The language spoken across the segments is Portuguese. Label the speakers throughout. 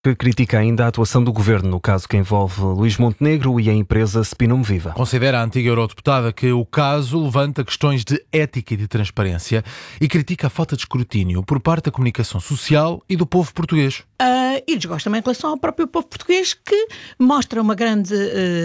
Speaker 1: que critica ainda a atuação do governo no caso que envolve Luís Montenegro e a empresa Spinum Viva.
Speaker 2: Considera a antiga eurodeputada que o caso levanta questões de ética e de transparência e critica a falta de escrutínio por parte da comunicação social e do povo português.
Speaker 3: E desgosto também em relação ao próprio povo português, que mostra uma grande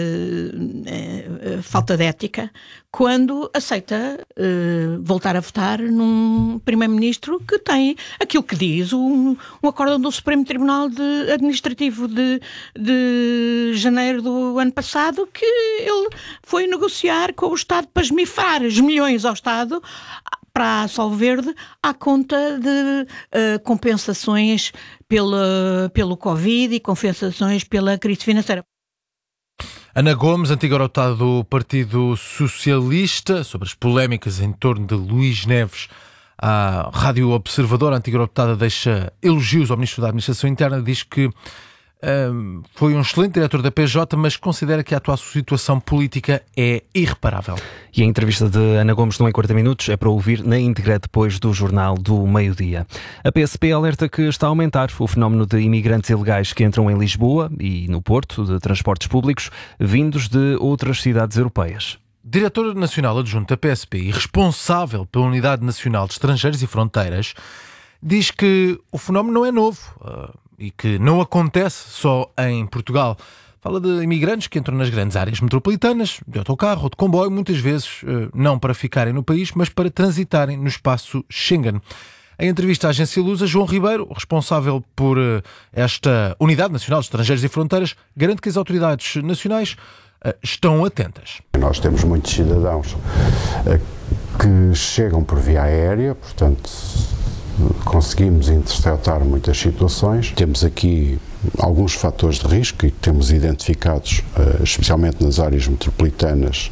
Speaker 3: falta de ética quando aceita voltar a votar num primeiro-ministro que tem aquilo que diz um acórdão do Supremo Tribunal Administrativo de janeiro do ano passado, que ele foi negociar com o Estado para esmifrar os milhões ao Estado para a Sol Verde à conta de compensações pelo Covid e compensações pela crise financeira.
Speaker 2: Ana Gomes, antiga eurodeputada do Partido Socialista, sobre as polémicas em torno de Luís Neves, à Rádio Observador. A antiga eurodeputada deixa elogios ao Ministro da Administração Interna, diz que foi um excelente diretor da PJ, mas considera que a atual situação política é irreparável.
Speaker 1: E a entrevista de Ana Gomes no Em 40 Minutos é para ouvir na íntegra depois do Jornal do Meio-Dia. A PSP alerta que está a aumentar o fenómeno de imigrantes ilegais que entram em Lisboa e no Porto de transportes públicos vindos de outras cidades europeias.
Speaker 2: Diretor Nacional Adjunto da PSP e responsável pela Unidade Nacional de Estrangeiros e Fronteiras diz que o fenómeno não é novo e que não acontece só em Portugal. Fala de imigrantes que entram nas grandes áreas metropolitanas, de autocarro ou de comboio, muitas vezes não para ficarem no país, mas para transitarem no espaço Schengen. Em entrevista à agência Lusa, João Ribeiro, responsável por esta Unidade Nacional de Estrangeiros e Fronteiras, garante que as autoridades nacionais estão atentas.
Speaker 4: Nós temos muitos cidadãos que chegam por via aérea, portanto conseguimos interceptar muitas situações. Temos aqui alguns fatores de risco e temos identificados, especialmente nas áreas metropolitanas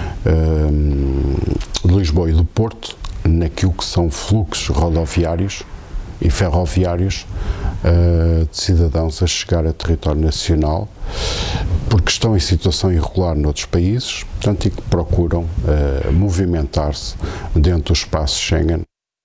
Speaker 4: de Lisboa e do Porto, naquilo que são fluxos rodoviários e ferroviários de cidadãos a chegar a território nacional porque estão em situação irregular noutros países, portanto, e que procuram movimentar-se dentro do espaço Schengen.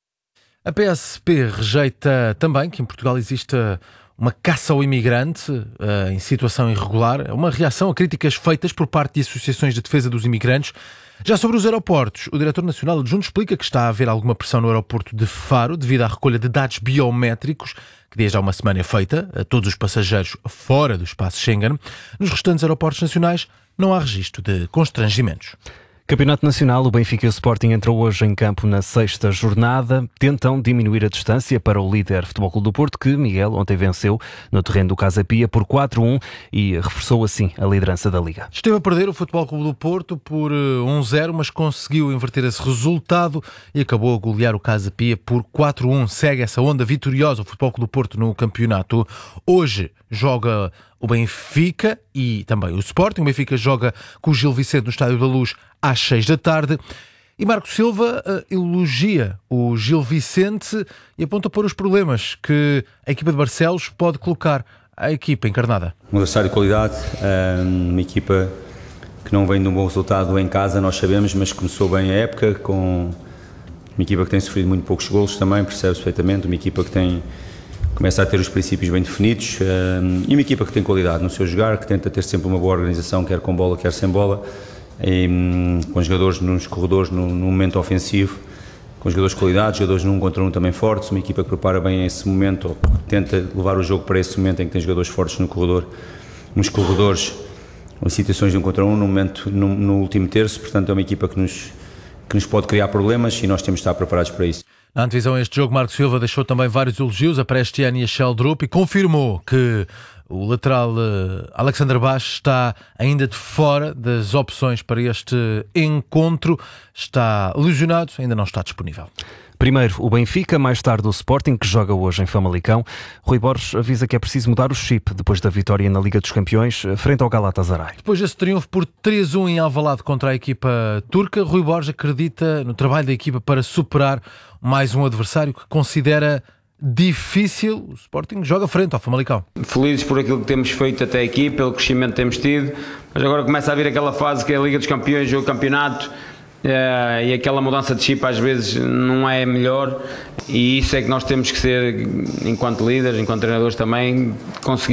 Speaker 2: A PSP rejeita também que em Portugal exista uma caça ao imigrante em situação irregular. É uma reação a críticas feitas por parte de associações de defesa dos imigrantes. Já sobre os aeroportos, o Diretor Nacional Adjunto explica que está a haver alguma pressão no aeroporto de Faro devido à recolha de dados biométricos, que desde há uma semana é feita a todos os passageiros fora do espaço Schengen. Nos restantes aeroportos nacionais não há registro de constrangimentos.
Speaker 1: Campeonato Nacional, o Benfica e o Sporting entram hoje em campo na 6ª jornada. Tentam diminuir a distância para o líder Futebol Clube do Porto, que Miguel ontem venceu no terreno do Casa Pia por 4-1 e reforçou assim a liderança da Liga.
Speaker 2: Esteve a perder o Futebol Clube do Porto por 1-0, mas conseguiu inverter esse resultado e acabou a golear o Casa Pia por 4-1. Segue essa onda vitoriosa o Futebol Clube do Porto no campeonato. Hoje joga o Benfica e também o Sporting. O Benfica joga com o Gil Vicente no Estádio da Luz às 6 da tarde. E Marco Silva elogia o Gil Vicente e aponta para os problemas que a equipa de Barcelos pode colocar à equipa encarnada.
Speaker 5: Um adversário de qualidade, uma equipa que não vem de um bom resultado em casa, nós sabemos, mas começou bem a época, com uma equipa que tem sofrido muito poucos golos também, percebe-se perfeitamente, uma equipa que começa a ter os princípios bem definidos e uma equipa que tem qualidade no seu jogar, que tenta ter sempre uma boa organização, quer com bola, quer sem bola, e, com jogadores nos corredores no momento ofensivo, com jogadores de qualidade, jogadores num contra um também fortes, uma equipa que prepara bem esse momento, ou tenta levar o jogo para esse momento em que tem jogadores fortes no corredor, nos corredores, em situações de um contra um, no último terço. Portanto é uma equipa que nos pode criar problemas e nós temos de estar preparados para isso.
Speaker 2: Na antevisão a este jogo, Marco Silva deixou também vários elogios a Prestiani e a Sheldrup e confirmou que o lateral Alexander Baixo está ainda de fora das opções para este encontro. Está lesionado, ainda não está disponível.
Speaker 1: Primeiro o Benfica, mais tarde o Sporting, que joga hoje em Famalicão. Rui Borges avisa que é preciso mudar o chip depois da vitória na Liga dos Campeões frente ao Galatasaray.
Speaker 2: Depois desse triunfo por 3-1 em Alvalade contra a equipa turca, Rui Borges acredita no trabalho da equipa para superar mais um adversário que considera difícil. O Sporting joga frente ao Famalicão.
Speaker 6: Felizes por aquilo que temos feito até aqui, pelo crescimento que temos tido, mas agora começa a vir aquela fase que é a Liga dos Campeões, o campeonato, e aquela mudança de chip às vezes não é melhor, e isso é que nós temos que ser, enquanto líderes, enquanto treinadores também, conseguir